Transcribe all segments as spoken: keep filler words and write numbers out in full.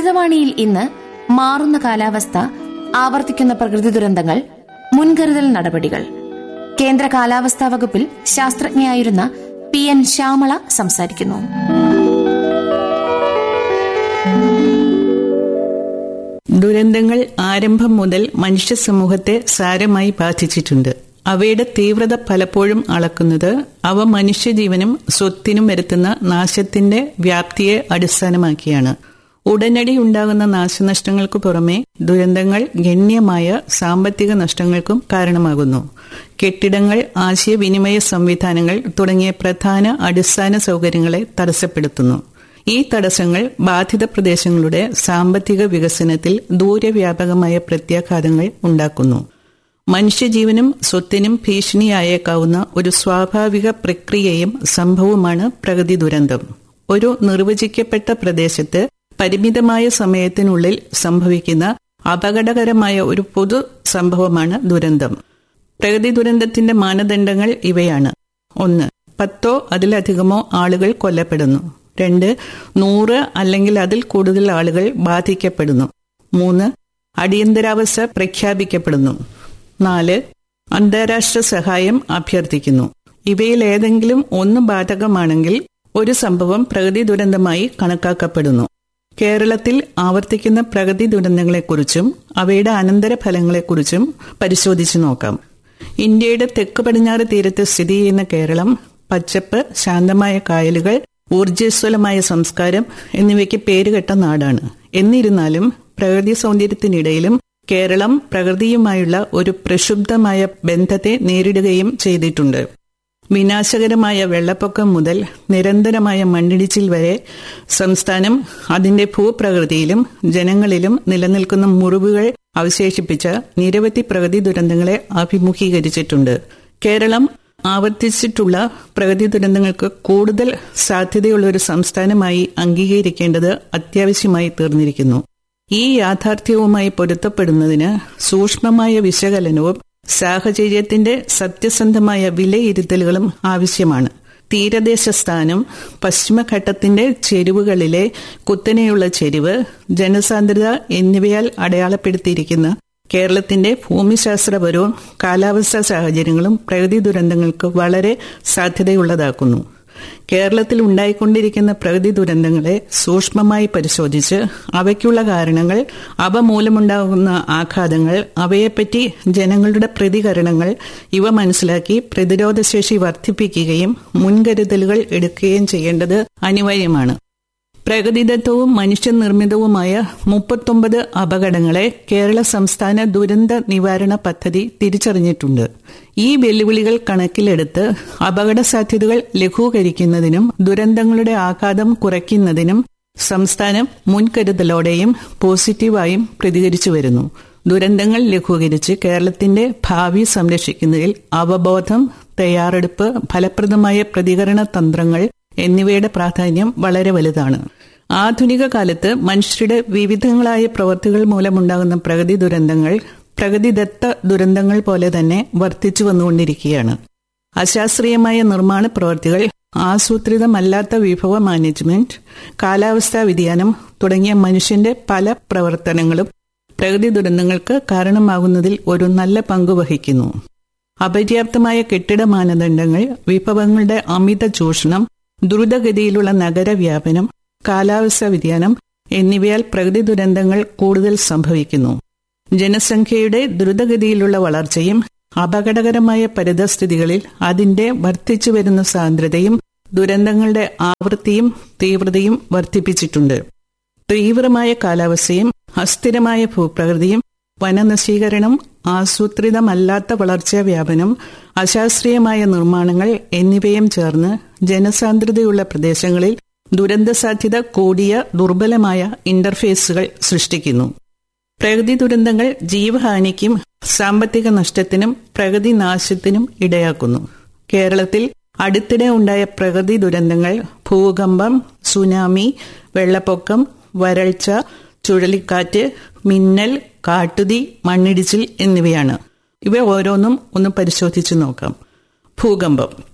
അമൃതവാണിയിൽ ഇന്ന് മാറുന്ന കാലാവസ്ഥ, ആവർത്തിക്കുന്ന പ്രകൃതി ദുരന്തങ്ങൾ, മുൻകരുതൽ നടപടികൾ. കേന്ദ്ര കാലാവസ്ഥാ വകുപ്പിൽ ശാസ്ത്രജ്ഞയായിരുന്ന പി എൻ ശ്യാമള സംസാരിക്കുന്നു. ദുരന്തങ്ങൾ ആരംഭം മുതൽ മനുഷ്യ സമൂഹത്തെ സാരമായി ബാധിച്ചിട്ടുണ്ട്. അവയുടെ തീവ്രത പലപ്പോഴും അളക്കുന്നത് അവ മനുഷ്യജീവനും സ്വത്തിനും വരുത്തുന്ന നാശത്തിന്റെ വ്യാപ്തിയെ അടിസ്ഥാനമാക്കിയാണ്. ഉടനടി ഉണ്ടാകുന്ന നാശനഷ്ടങ്ങൾക്കു പുറമെ ദുരന്തങ്ങൾ ഗണ്യമായ സാമ്പത്തിക നഷ്ടങ്ങൾക്കും കാരണമാകുന്നു. കെട്ടിടങ്ങൾ, ആശയവിനിമയ സംവിധാനങ്ങൾ തുടങ്ങിയ പ്രധാന അടിസ്ഥാന സൗകര്യങ്ങളെ തടസ്സപ്പെടുത്തുന്നു. ഈ തടസ്സങ്ങൾ ബാധിത പ്രദേശങ്ങളുടെ സാമ്പത്തിക വികസനത്തിൽ ദൂരവ്യാപകമായ പ്രത്യാഘാതങ്ങൾ ഉണ്ടാക്കുന്നു. മനുഷ്യജീവനും സ്വത്തിനും ഭീഷണിയായേക്കാവുന്ന ഒരു സ്വാഭാവിക പ്രക്രിയയും സംഭവമാണ് പ്രകൃതി ദുരന്തം. ഒരു നിർവചിക്കപ്പെട്ട പ്രദേശത്ത് പരിമിതമായ സമയത്തിനുള്ളിൽ സംഭവിക്കുന്ന അപകടകരമായ ഒരു പൊതു സംഭവമാണ് ദുരന്തം. പ്രകൃതി ദുരന്തത്തിന്റെ മാനദണ്ഡങ്ങൾ ഇവയാണ്. ഒന്ന്, പത്തോ അതിലധികമോ ആളുകൾ കൊല്ലപ്പെടുന്നു. രണ്ട്, നൂറ് അല്ലെങ്കിൽ അതിൽ കൂടുതൽ ആളുകൾ ബാധിക്കപ്പെടുന്നു. മൂന്ന്, അടിയന്തരാവസ്ഥ പ്രഖ്യാപിക്കപ്പെടുന്നു. നാല്, അന്താരാഷ്ട്ര സഹായം അഭ്യർത്ഥിക്കുന്നു. ഇവയിൽ ഏതെങ്കിലും ഒന്ന് ബാധകമാണെങ്കിൽ ഒരു സംഭവം പ്രകൃതി ദുരന്തമായി കണക്കാക്കപ്പെടുന്നു. കേരളത്തിൽ ആവർത്തിക്കുന്ന പ്രകൃതി ദുരന്തങ്ങളെക്കുറിച്ചും അവയുടെ അനന്തരഫലങ്ങളെക്കുറിച്ചും പരിശോധിച്ചു നോക്കാം. ഇന്ത്യയുടെ തെക്ക് പടിഞ്ഞാറ് തീരത്ത് സ്ഥിതി ചെയ്യുന്ന കേരളം പച്ചപ്പ്, ശാന്തമായ കായലുകൾ, ഊർജ്ജസ്വലമായ സംസ്കാരം എന്നിവയ്ക്ക് പേരുകെട്ട നാടാണ്. എന്നിരുന്നാലും പ്രകൃതി സൗന്ദര്യത്തിനിടയിലും കേരളം പ്രകൃതിയുമായുള്ള ഒരു പ്രക്ഷുബ്ധമായ ബന്ധത്തെ നേരിടുകയും ചെയ്തിട്ടുണ്ട്. വിനാശകരമായ വെള്ളപ്പൊക്കം മുതൽ നിരന്തരമായ മണ്ണിടിച്ചിൽ വരെ സംസ്ഥാനം അതിന്റെ ഭൂപ്രകൃതിയിലും ജനങ്ങളിലും നിലനിൽക്കുന്ന മുറിവുകൾ അവശേഷിപ്പിച്ച നിരവധി പ്രകൃതി ദുരന്തങ്ങളെ അഭിമുഖീകരിച്ചിട്ടുണ്ട്. കേരളം ആവർത്തിച്ചിട്ടുള്ള പ്രകൃതി ദുരന്തങ്ങൾക്ക് കൂടുതൽ സാധ്യതയുള്ള ഒരു സംസ്ഥാനമായി അംഗീകരിക്കേണ്ടത് അത്യാവശ്യമായി തീർന്നിരിക്കുന്നു. ഈ യാഥാർത്ഥ്യവുമായി പൊരുത്തപ്പെടുന്നതിന് സൂക്ഷ്മമായ വിശകലനവും സാഹചര്യത്തിന്റെ സത്യസന്ധമായ വിലയിരുത്തലുകളും ആവശ്യമാണ്. തീരദേശ സ്ഥാനം, പശ്ചിമഘട്ടത്തിന്റെ ചെരിവുകളിലെ കുത്തനെയുള്ള ചെരിവ്, ജനസാന്ദ്രത എന്നിവയാൽ അടയാളപ്പെടുത്തിയിരിക്കുന്ന കേരളത്തിന്റെ ഭൂമിശാസ്ത്രപരവും കാലാവസ്ഥാ സാഹചര്യങ്ങളും പ്രകൃതി ദുരന്തങ്ങൾക്ക് വളരെ സാധ്യതയുള്ളതാക്കുന്നു. കേരളത്തിൽ ഉണ്ടായിക്കൊണ്ടിരിക്കുന്ന പ്രകൃതി ദുരന്തങ്ങളെ സൂക്ഷ്മമായി പരിശോധിച്ച് അവയ്ക്കുള്ള കാരണങ്ങൾ, അവ മൂലമുണ്ടാകുന്ന ആഘാതങ്ങൾ, അവയെപ്പറ്റി ജനങ്ങളുടെ പ്രതികരണങ്ങൾ ഇവ മനസ്സിലാക്കി പ്രതിരോധശേഷി വർദ്ധിപ്പിക്കുകയും മുൻകരുതലുകൾ എടുക്കുകയും ചെയ്യേണ്ടത് അനിവാര്യമാണ്. പ്രകൃതിദത്തവും മനുഷ്യനിർമ്മിതവുമായ മുപ്പത്തൊമ്പത് അപകടങ്ങളെ കേരള സംസ്ഥാന ദുരന്ത നിവാരണ പദ്ധതി തിരിച്ചറിഞ്ഞിട്ടുണ്ട്. ഈ വെല്ലുവിളികൾ കണക്കിലെടുത്ത് അപകട സാധ്യതകൾ ലഘൂകരിക്കുന്നതിനും ദുരന്തങ്ങളുടെ ആഘാതം കുറയ്ക്കുന്നതിനും സംസ്ഥാനം മുൻകരുതലോടെയും പോസിറ്റീവായും പ്രതികരിച്ചു വരുന്നു. ദുരന്തങ്ങൾ ലഘൂകരിച്ച് കേരളത്തിന്റെ ഭാവി സംരക്ഷിക്കുന്നതിൽ അവബോധം, തയ്യാറെടുപ്പ്, ഫലപ്രദമായ പ്രതികരണ തന്ത്രങ്ങൾ എന്നിവയുടെ പ്രാധാന്യം വളരെ വലുതാണ്. ആധുനിക കാലത്ത് മനുഷ്യരുടെ വിവിധങ്ങളായ പ്രവൃത്തികൾ മൂലമുണ്ടാകുന്ന പ്രകൃതി ദുരന്തങ്ങൾ പ്രകൃതിദത്ത ദുരന്തങ്ങൾ പോലെ തന്നെ വർദ്ധിച്ചു വന്നുകൊണ്ടിരിക്കുകയാണ്. അശാസ്ത്രീയമായ നിർമ്മാണ പ്രവൃത്തികൾ, ആസൂത്രിതമല്ലാത്ത വിഭവ മാനേജ്മെന്റ്, കാലാവസ്ഥാ വ്യതിയാനം തുടങ്ങിയ മനുഷ്യന്റെ പല പ്രവർത്തനങ്ങളും പ്രകൃതി ദുരന്തങ്ങൾക്ക് കാരണമാകുന്നതിൽ ഒരു നല്ല പങ്ക് വഹിക്കുന്നു. അപര്യാപ്തമായ കെട്ടിട മാനദണ്ഡങ്ങൾ, വിഭവങ്ങളുടെ അമിത ചൂഷണം, ദ്രുതഗതിയിലുള്ള നഗരവ്യാപനം, കാലാവസ്ഥാ വ്യതിയാനം എന്നിവയാൽ പ്രകൃതി ദുരന്തങ്ങൾ കൂടുതൽ സംഭവിക്കുന്നു. ജനസംഖ്യയുടെ ദ്രുതഗതിയിലുള്ള വളർച്ചയും അപകടകരമായ പരിതസ്ഥിതികളിൽ അതിന്റെ വർദ്ധിച്ചു വരുന്ന സാന്ദ്രതയും ദുരന്തങ്ങളുടെ ആവൃത്തിയും തീവ്രതയും വർദ്ധിപ്പിച്ചിട്ടുണ്ട്. തീവ്രമായ കാലാവസ്ഥയും അസ്ഥിരമായ ഭൂപ്രകൃതിയും വനനശീകരണം, ആസൂത്രിതമല്ലാത്ത വളർച്ചാ വ്യാപനം, അശാസ്ത്രീയമായ നിർമ്മാണങ്ങൾ എന്നിവയും ചേർന്ന് ജനസാന്ദ്രതയുള്ള പ്രദേശങ്ങളിൽ ദുരന്തസാധ്യത കൂടിയ ദുർബലമായ ഇന്റർഫേസുകൾ സൃഷ്ടിക്കുന്നു. പ്രകൃതി ദുരന്തങ്ങൾ ജീവഹാനിക്കും സാമ്പത്തിക നഷ്ടത്തിനും പ്രകൃതി നാശത്തിനും ഇടയാക്കുന്നു. കേരളത്തിൽ അടുത്തിടെ ഉണ്ടായ പ്രകൃതി ദുരന്തങ്ങൾ ഭൂകമ്പം, സുനാമി, വെള്ളപ്പൊക്കം, വരൾച്ച, ചുഴലിക്കാറ്റ്, മിന്നൽ, കാട്ടുതീ, മണ്ണിടിച്ചിൽ എന്നിവയാണ്. ഇവ ഓരോന്നും ഒന്ന് പരിശോധിച്ചു നോക്കാം. ഭൂകമ്പം.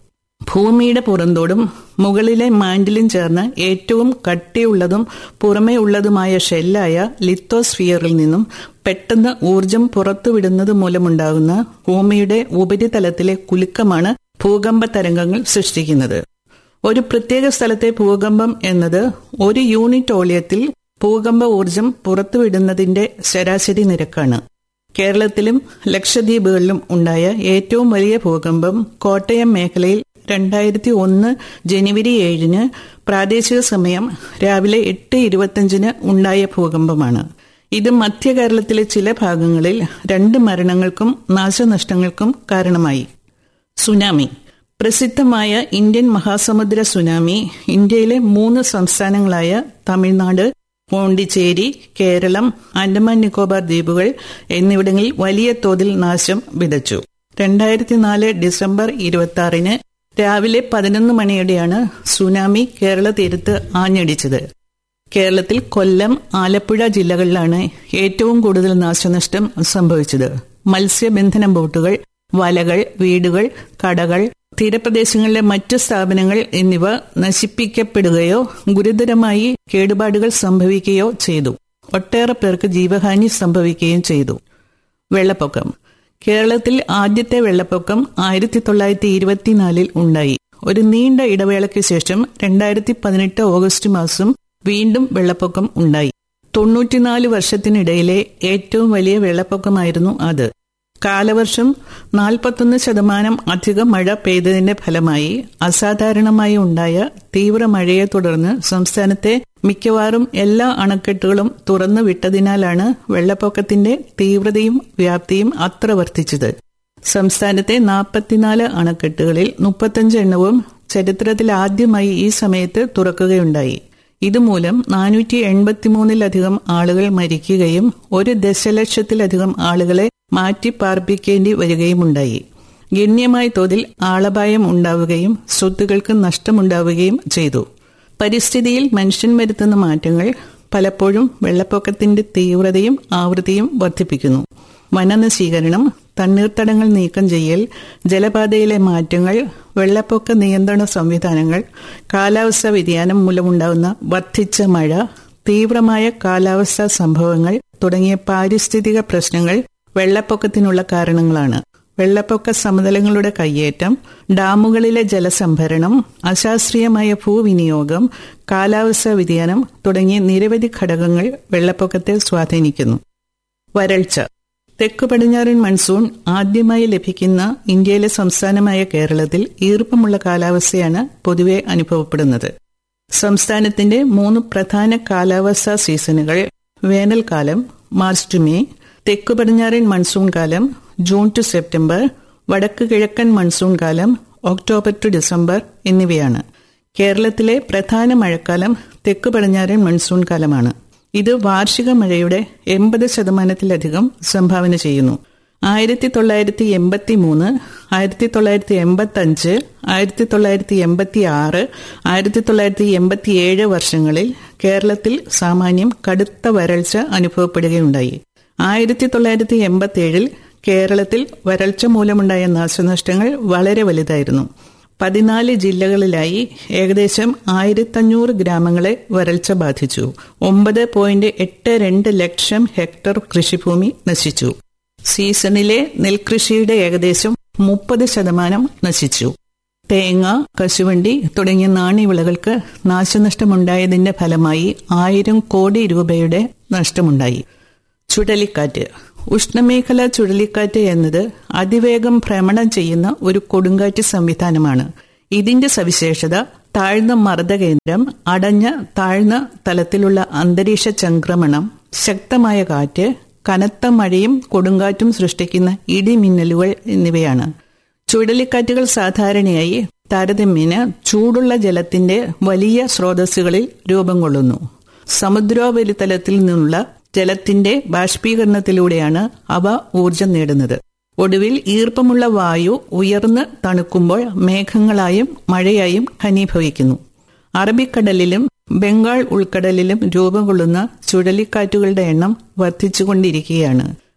ഭൂമിയുടെ പുറന്തോടും മുകളിലെ മാന്റിലും ചേർന്ന് ഏറ്റവും കട്ടിയുള്ളതും പുറമേ ഉള്ളതുമായ ഷെല്ലായ ലിത്തോസ്ഫിയറിൽ നിന്നും പെട്ടെന്ന് ഊർജം പുറത്തുവിടുന്നത് മൂലമുണ്ടാകുന്ന ഭൂമിയുടെ ഉപരിതലത്തിലെ കുലുക്കമാണ് ഭൂകമ്പ തരംഗങ്ങൾ സൃഷ്ടിക്കുന്നത്. ഒരു പ്രത്യേക സ്ഥലത്തെ ഭൂകമ്പം എന്നത് ഒരു യൂണിറ്റ് വോള്യത്തിൽ ഭൂകമ്പ ഊർജം പുറത്തുവിടുന്നതിന്റെ ശരാശരി നിരക്കാണ്. കേരളത്തിലും ലക്ഷദ്വീപുകളിലും ഉണ്ടായ ഏറ്റവും വലിയ ഭൂകമ്പം കോട്ടയം മേഖലയിൽ രണ്ടായിരത്തി ഒന്ന് ജനുവരി ഏഴിന് പ്രാദേശിക സമയം രാവിലെ എട്ട് ഇരുപത്തിയഞ്ചിന് ഉണ്ടായ ഭൂകമ്പമാണ്. ഇത് മധ്യ കേരളത്തിലെ ചില ഭാഗങ്ങളിൽ രണ്ട് മരണങ്ങൾക്കും നാശനഷ്ടങ്ങൾക്കും കാരണമായി. സുനാമി. പ്രസിദ്ധമായ ഇന്ത്യൻ മഹാസമുദ്ര സുനാമി ഇന്ത്യയിലെ മൂന്ന് സംസ്ഥാനങ്ങളായ തമിഴ്നാട്, പോണ്ടിച്ചേരി, കേരളം, ആൻഡമാൻ നിക്കോബാർ ദ്വീപുകൾ എന്നിവിടങ്ങളിൽ വലിയ തോതിൽ നാശം വിതച്ചു. രണ്ടായിരത്തി നാല് ഡിസംബർ ഇരുപത്തി ആറിന് രാവിലെ പതിനൊന്ന് മണിയോടെയാണ് സുനാമി കേരള തീരത്ത് ആഞ്ഞടിച്ചത്. കേരളത്തിൽ കൊല്ലം, ആലപ്പുഴ ജില്ലകളിലാണ് ഏറ്റവും കൂടുതൽ നാശനഷ്ടം സംഭവിച്ചത്. മത്സ്യബന്ധന ബോട്ടുകൾ, വലകൾ, വീടുകൾ, കടകൾ, തീരപ്രദേശങ്ങളിലെ മറ്റ് സ്ഥാപനങ്ങൾ എന്നിവ നശിപ്പിക്കപ്പെടുകയോ ഗുരുതരമായി കേടുപാടുകൾ സംഭവിക്കുകയോ ചെയ്തു. ഒട്ടേറെ പേർക്ക് ജീവഹാനി സംഭവിക്കുകയും ചെയ്തു. വെള്ളപ്പൊക്കം. കേരളത്തിൽ ആദ്യത്തെ വെള്ളപ്പൊക്കം ആയിരത്തി തൊള്ളായിരത്തി ഇരുപത്തിനാലിൽ ഉണ്ടായി. ഒരു നീണ്ട ഇടവേളയ്ക്ക് ശേഷം രണ്ടായിരത്തി പതിനെട്ട് ഓഗസ്റ്റ് മാസം വീണ്ടും വെള്ളപ്പൊക്കം ഉണ്ടായി. തൊണ്ണൂറ്റിനാല് വർഷത്തിനിടയിലെ ഏറ്റവും വലിയ വെള്ളപ്പൊക്കമായിരുന്നു അത്. കാലവർഷം നാൽപ്പത്തൊന്ന് ശതമാനം അധികം മഴ പെയ്തതിന്റെ ഫലമായി അസാധാരണമായി ഉണ്ടായ തീവ്ര മഴയെ തുടർന്ന് സംസ്ഥാനത്തെ മിക്കവാറും എല്ലാ അണക്കെട്ടുകളും തുറന്നു വിട്ടതിനാലാണ് വെള്ളപ്പൊക്കത്തിന്റെ തീവ്രതയും വ്യാപ്തിയും അത്ര വർദ്ധിച്ചത്. സംസ്ഥാനത്തെ നാൽപ്പത്തിനാല് അണക്കെട്ടുകളിൽ മുപ്പത്തഞ്ച് എണ്ണവും ചരിത്രത്തിൽ ആദ്യമായി ഈ സമയത്ത് തുറക്കുകയുണ്ടായി. ഇതുമൂലം നാനൂറ്റി എൺപത്തിമൂന്നിലധികം ആളുകൾ മരിക്കുകയും ഒരു ദശലക്ഷത്തിലധികം ആളുകളെ മാറ്റി പാർപ്പിക്കേണ്ടി വരികയുമുണ്ടായി. ഗണ്യമായ തോതിൽ ആളപായം ഉണ്ടാവുകയും സ്വത്തുക്കൾക്ക് നഷ്ടമുണ്ടാവുകയും ചെയ്തു. പരിസ്ഥിതിയിൽ മനുഷ്യൻ വരുത്തുന്ന മാറ്റങ്ങൾ പലപ്പോഴും വെള്ളപ്പൊക്കത്തിന്റെ തീവ്രതയും ആവൃത്തിയും വർദ്ധിപ്പിക്കുന്നു. വനനശീകരണം, തണ്ണീർത്തടങ്ങൾ നീക്കം ചെയ്യൽ, ജലപാതയിലെ മാറ്റങ്ങൾ, വെള്ളപ്പൊക്ക നിയന്ത്രണ സംവിധാനങ്ങൾ, കാലാവസ്ഥാ വ്യതിയാനം മൂലമുണ്ടാകുന്ന വർദ്ധിച്ച മഴ, തീവ്രമായ കാലാവസ്ഥാ സംഭവങ്ങൾ തുടങ്ങിയ പാരിസ്ഥിതിക പ്രശ്നങ്ങൾ വെള്ളപ്പൊക്കത്തിനുള്ള കാരണങ്ങളാണ്. വെള്ളപ്പൊക്ക സമതലങ്ങളുടെ കയ്യേറ്റം, ഡാമുകളിലെ ജലസംഭരണം, അശാസ്ത്രീയമായ ഭൂവിനിയോഗം, കാലാവസ്ഥാ വ്യതിയാനം തുടങ്ങിയ നിരവധി ഘടകങ്ങൾ വെള്ളപ്പൊക്കത്തെ സ്വാധീനിക്കുന്നു. വരൾച്ച. തെക്കു പടിഞ്ഞാറൻ മൺസൂൺ ആദ്യമായി ലഭിക്കുന്ന ഇന്ത്യയിലെ സംസ്ഥാനമായ കേരളത്തിൽ ഈർപ്പമുള്ള കാലാവസ്ഥയാണ് പൊതുവെ അനുഭവപ്പെടുന്നത്. സംസ്ഥാനത്തിന്റെ മൂന്ന് പ്രധാന കാലാവസ്ഥാ സീസണുകൾ വേനൽക്കാലം മാർച്ച് ടു മെയ്, തെക്കു പടിഞ്ഞാറൻ മൺസൂൺ കാലം ജൂൺ ടു സെപ്റ്റംബർ, വടക്ക് കിഴക്കൻ മൺസൂൺ കാലം ഒക്ടോബർ ടു ഡിസംബർ എന്നിവയാണ്. കേരളത്തിലെ പ്രധാന മഴക്കാലം തെക്കു പടിഞ്ഞാറൻ മൺസൂൺ കാലമാണ്. ഇത് വാർഷിക മഴയുടെ എൺപത് ശതമാനത്തിലധികം സംഭാവന ചെയ്യുന്നു. ആയിരത്തി തൊള്ളായിരത്തി എൺപത്തി മൂന്ന് ആയിരത്തി തൊള്ളായിരത്തി എൺപത്തി അഞ്ച് ആയിരത്തി തൊള്ളായിരത്തി എൺപത്തി ആറ് ആയിരത്തി തൊള്ളായിരത്തി എൺപത്തി ഏഴ് വർഷങ്ങളിൽ കേരളത്തിൽ സാമാന്യം കടുത്ത വരൾച്ച അനുഭവപ്പെടുകയുണ്ടായി. ആയിരത്തി തൊള്ളായിരത്തി എൺപത്തി ഏഴിൽ കേരളത്തിൽ വരൾച്ച മൂലമുണ്ടായ നാശനഷ്ടങ്ങൾ വളരെ വലുതായിരുന്നു. പതിനാല് ജില്ലകളിലായി ഏകദേശം ആയിരത്തഞ്ഞൂറ് ഗ്രാമങ്ങളെ വരൾച്ച ബാധിച്ചു. ഒമ്പത് പോയിന്റ് എട്ട് രണ്ട് ലക്ഷം ഹെക്ടർ കൃഷിഭൂമി നശിച്ചു. സീസണിലെ നെൽകൃഷിയുടെ ഏകദേശം മുപ്പത് ശതമാനം നശിച്ചു. തേങ്ങ, കശുവണ്ടി തുടങ്ങിയ നാണ്യവിളകൾക്ക് നാശനഷ്ടമുണ്ടായതിന്റെ ഫലമായി ആയിരം കോടി രൂപയുടെ നഷ്ടമുണ്ടായി. ചുഴലിക്കാറ്റ്. ഉഷ്ണമേഖല ചുഴലിക്കാറ്റ് എന്നത് അതിവേഗം ഭ്രമണം ചെയ്യുന്ന ഒരു കൊടുങ്കാറ്റ് സംവിധാനമാണ്. ഇതിന്റെ സവിശേഷത താഴ്ന്ന മർദ്ദകേന്ദ്രം, അടഞ്ഞ താഴ്ന്ന തലത്തിലുള്ള അന്തരീക്ഷ ചംക്രമണം, ശക്തമായ കാറ്റ്, കനത്ത മഴയും കൊടുങ്കാറ്റും സൃഷ്ടിക്കുന്ന ഇടിമിന്നലുകൾ എന്നിവയാണ്. ചുഴലിക്കാറ്റുകൾ സാധാരണയായി താരതമ്യേന ചൂടുള്ള ജലത്തിന്റെ വലിയ സ്രോതസ്സുകളിൽ രൂപം കൊള്ളുന്നു. സമുദ്രോപരിതലത്തിൽ നിന്നുള്ള ജലത്തിന്റെ ബാഷ്പീകരണത്തിലൂടെയാണ് അവ ഊർജം നേടുന്നത്. ഒടുവിൽ ഈർപ്പമുള്ള വായു ഉയർന്ന് തണുക്കുമ്പോൾ മേഘങ്ങളായും മഴയായും ഘനീഭവിക്കുന്നു. അറബിക്കടലിലും ബംഗാൾ ഉൾക്കടലിലും രൂപം കൊള്ളുന്ന ചുഴലിക്കാറ്റുകളുടെ എണ്ണം വർദ്ധിച്ചുകൊണ്ടിരിക്കുകയാണ്.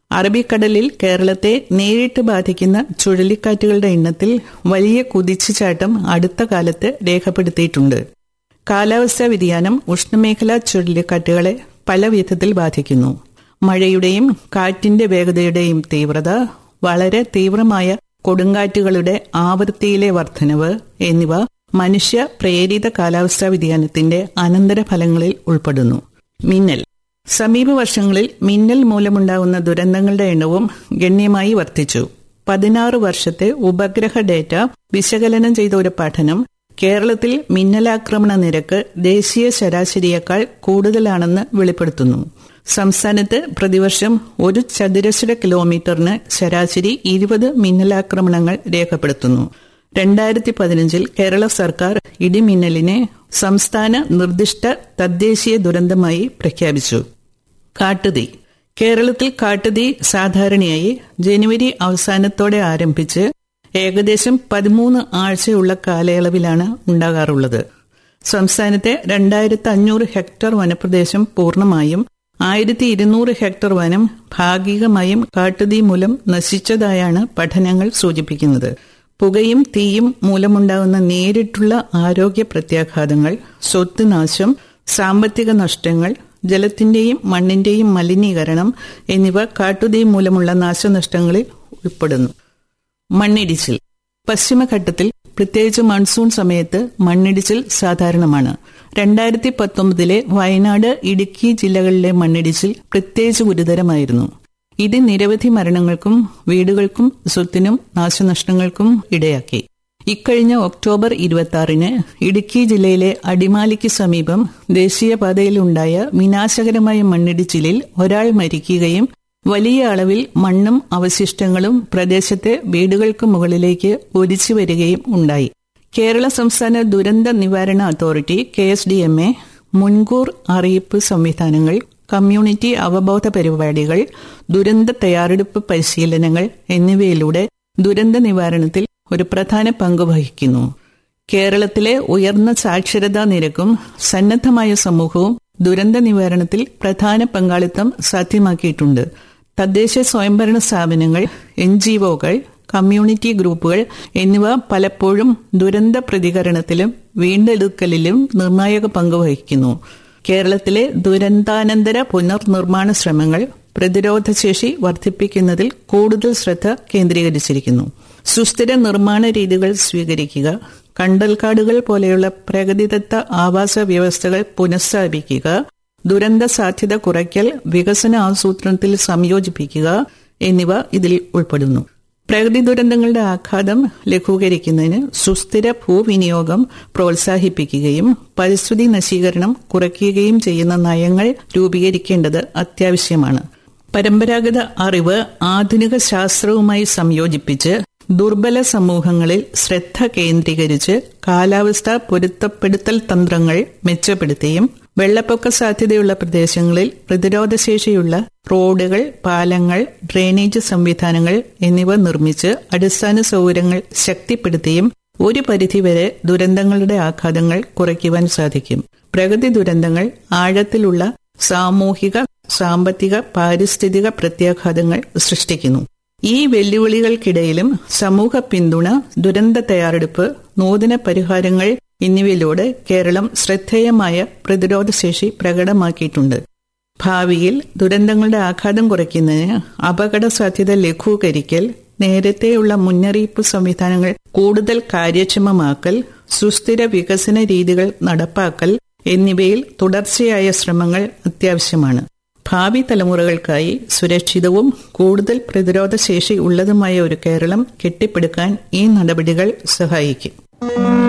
അറബിക്കടലിൽ കേരളത്തെ നേരിട്ട് ബാധിക്കുന്ന ചുഴലിക്കാറ്റുകളുടെ എണ്ണത്തിൽ വലിയ കുതിച്ചുചാട്ടം അടുത്ത കാലത്ത് രേഖപ്പെടുത്തിയിട്ടുണ്ട്. കാലാവസ്ഥാ വ്യതിയാനം ഉഷ്ണമേഖലാ ചുഴലിക്കാറ്റുകളെ പല വിധത്തിൽ ബാധിക്കുന്നു. മഴയുടെയും കാറ്റിന്റെ വേഗതയുടെയും തീവ്രത, വളരെ തീവ്രമായ കൊടുങ്കാറ്റുകളുടെ ആവൃത്തിയിലെ വർധനവ് എന്നിവ മനുഷ്യ പ്രേരിത കാലാവസ്ഥാ വ്യതിയാനത്തിന്റെ അനന്തരഫലങ്ങളിൽ ഉൾപ്പെടുന്നു. മിന്നൽ. സമീപ വർഷങ്ങളിൽ മിന്നൽ മൂലമുണ്ടാകുന്ന ദുരന്തങ്ങളുടെ എണ്ണവും ഗണ്യമായി വർദ്ധിച്ചു. പതിനാറ് വർഷത്തെ ഉപഗ്രഹ ഡേറ്റ വിശകലനം ചെയ്ത ഒരു പഠനം കേരളത്തിൽ മിന്നലാക്രമണ നിരക്ക് ദേശീയ ശരാശരിയേക്കാൾ കൂടുതലാണെന്ന് വെളിപ്പെടുത്തുന്നു. സംസ്ഥാനത്ത് പ്രതിവർഷം ഒരു ചതുരശ്ര കിലോമീറ്ററിന് ശരാശരി ഇരുപത് മിന്നലാക്രമണങ്ങൾ രേഖപ്പെടുത്തുന്നു. രണ്ടായിരത്തി പതിനഞ്ചിൽ കേരള സർക്കാർ ഇടിമിന്നലിനെ സംസ്ഥാന നിർദ്ദിഷ്ട തദ്ദേശീയ ദുരന്തമായി പ്രഖ്യാപിച്ചു. കാട്ടുതീ. കേരളത്തിൽ കാട്ടുതീ സാധാരണയായി ജനുവരി അവസാനത്തോടെ ആരംഭിച്ച് ഏകദേശം പതിമൂന്ന് ആഴ്ചയുള്ള കാലയളവിലാണ് ഉണ്ടാകാറുള്ളത്. സംസ്ഥാനത്തെ രണ്ടായിരത്തി അഞ്ഞൂറ് ഹെക്ടർ വനപ്രദേശം പൂർണ്ണമായും ആയിരത്തി ഇരുന്നൂറ് ഹെക്ടർ വനം ഭാഗികമായും കാട്ടുതീ മൂലം നശിച്ചതായാണ് പഠനങ്ങൾ സൂചിപ്പിക്കുന്നത്. പുകയും തീയും മൂലമുണ്ടാകുന്ന നേരിട്ടുള്ള ആരോഗ്യ പ്രത്യാഘാതങ്ങൾ, സ്വത്ത് നാശം, സാമ്പത്തിക നഷ്ടങ്ങൾ, ജലത്തിന്റെയും മണ്ണിന്റെയും മലിനീകരണം എന്നിവ കാട്ടുതീ മൂലമുള്ള നാശനഷ്ടങ്ങളിൽ ഉൾപ്പെടുന്നു. മണ്ണിടിച്ചിൽ. പശ്ചിമഘട്ടത്തിൽ പ്രത്യേകിച്ച് മൺസൂൺ സമയത്ത് മണ്ണിടിച്ചിൽ സാധാരണമാണ്. രണ്ടായിരത്തി പത്തൊമ്പതിലെ വയനാട്, ഇടുക്കി ജില്ലകളിലെ മണ്ണിടിച്ചിൽ പ്രത്യേകിച്ച് ഗുരുതരമായിരുന്നു. ഇത് നിരവധി മരണങ്ങൾക്കും വീടുകൾക്കും സ്വത്തിനും നാശനഷ്ടങ്ങൾക്കും ഇടയാക്കി. ഇക്കഴിഞ്ഞ ഒക്ടോബർ ഇരുപത്തി ആറിന് ഇടുക്കി ജില്ലയിലെ അടിമാലിക്ക് സമീപം ദേശീയപാതയിലുണ്ടായ വിനാശകരമായ മണ്ണിടിച്ചിലിൽ ഒരാൾ മരിക്കുകയും വലിയ അളവിൽ മണ്ണും അവശിഷ്ടങ്ങളും പ്രദേശത്തെ വീടുകൾക്ക് മുകളിലേക്ക് ഒലിച്ചു വരികയും ഉണ്ടായി. കേരള സംസ്ഥാന ദുരന്ത നിവാരണ authority K S D M A മുൻകൂർ അറിയിപ്പ് സംവിധാനങ്ങൾ, കമ്മ്യൂണിറ്റി അവബോധ പരിപാടികൾ, ദുരന്ത തയ്യാറെടുപ്പ് പരിശീലനങ്ങൾ എന്നിവയിലൂടെ ദുരന്ത നിവാരണത്തിൽ ഒരു പ്രധാന പങ്ക് വഹിക്കുന്നു. കേരളത്തിലെ ഉയർന്ന സാക്ഷരതാ നിരക്കും സന്നദ്ധമായ സമൂഹവും ദുരന്ത നിവാരണത്തിൽ പ്രധാന പങ്കാളിത്തം സാധ്യമാക്കിയിട്ടുണ്ട്. തദ്ദേശ സ്വയംഭരണ സ്ഥാപനങ്ങൾ, എൻ ജി ഒകൾ, കമ്മ്യൂണിറ്റി ഗ്രൂപ്പുകൾ എന്നിവ പലപ്പോഴും ദുരന്ത പ്രതികരണത്തിലും വീണ്ടെടുക്കലിലും നിർണായക പങ്ക് വഹിക്കുന്നു. കേരളത്തിലെ ദുരന്താനന്തര പുനർനിർമ്മാണ ശ്രമങ്ങൾ പ്രതിരോധശേഷി വർദ്ധിപ്പിക്കുന്നതിൽ കൂടുതൽ ശ്രദ്ധ കേന്ദ്രീകരിച്ചിരിക്കുന്നു. സുസ്ഥിര നിർമ്മാണ രീതികൾ സ്വീകരിക്കുക, കണ്ടൽക്കാടുകൾ പോലെയുള്ള പ്രകൃതിദത്ത ആവാസ വ്യവസ്ഥകൾ പുനഃസ്ഥാപിക്കുക, ദുരന്ത സാധ്യത കുറയ്ക്കൽ, വികസന ആസൂത്രണത്തിൽ സംയോജിപ്പിക്കുക എന്നിവ ഇതിൽ ഉൾപ്പെടുന്നു. പ്രകൃതി ദുരന്തങ്ങളുടെ ആഘാതം ലഘൂകരിക്കുന്നതിന് സുസ്ഥിര ഭൂവിനിയോഗം പ്രോത്സാഹിപ്പിക്കുകയും പരിസ്ഥിതി നശീകരണം കുറയ്ക്കുകയും ചെയ്യുന്ന നയങ്ങൾ രൂപീകരിക്കേണ്ടത് അത്യാവശ്യമാണ്. പരമ്പരാഗത അറിവ് ആധുനിക ശാസ്ത്രവുമായി സംയോജിപ്പിച്ച് ദുർബല സമൂഹങ്ങളിൽ ശ്രദ്ധ കേന്ദ്രീകരിച്ച് കാലാവസ്ഥാ പൊരുത്തപ്പെടുത്തൽ തന്ത്രങ്ങൾ മെച്ചപ്പെടുത്തിയും വെള്ളപ്പൊക്ക സാധ്യതയുള്ള പ്രദേശങ്ങളിൽ പ്രതിരോധശേഷിയുള്ള റോഡുകൾ, പാലങ്ങൾ, ഡ്രെയിനേജ് സംവിധാനങ്ങൾ എന്നിവ നിർമ്മിച്ച് അടിസ്ഥാന സൗകര്യങ്ങൾ ശക്തിപ്പെടുത്തിയും ഒരു പരിധിവരെ ദുരന്തങ്ങളുടെ ആഘാതങ്ങൾ കുറയ്ക്കുവാൻ സാധിക്കും. പ്രകൃതി ദുരന്തങ്ങൾ ആഴത്തിലുള്ള സാമൂഹിക, സാമ്പത്തിക, പാരിസ്ഥിതിക പ്രത്യാഘാതങ്ങൾ സൃഷ്ടിക്കുന്നു. ഈ വെല്ലുവിളികൾക്കിടയിലും സമൂഹ പിന്തുണ, ദുരന്ത തയ്യാറെടുപ്പ്, നൂതന പരിഹാരങ്ങൾ എന്നിവയിലൂടെ കേരളം ശ്രദ്ധേയമായ പ്രതിരോധശേഷി പ്രകടമാക്കിയിട്ടുണ്ട്. ഭാവിയിൽ ദുരന്തങ്ങളുടെ ആഘാതം കുറയ്ക്കുന്നതിന് അപകട സാധ്യത ലഘൂകരിക്കൽ, നേരത്തെയുള്ള മുന്നറിയിപ്പ് സംവിധാനങ്ങൾ കൂടുതൽ കാര്യക്ഷമമാക്കൽ, സുസ്ഥിര വികസന രീതികൾ നടപ്പാക്കൽ എന്നിവയിൽ തുടർച്ചയായ ശ്രമങ്ങൾ അത്യാവശ്യമാണ്. ഭാവി തലമുറകൾക്കായി സുരക്ഷിതവും കൂടുതൽ പ്രതിരോധശേഷി ഉള്ളതുമായ ഒരു കേരളം കെട്ടിപ്പടുക്കാൻ ഈ നടപടികൾ സഹായിക്കും.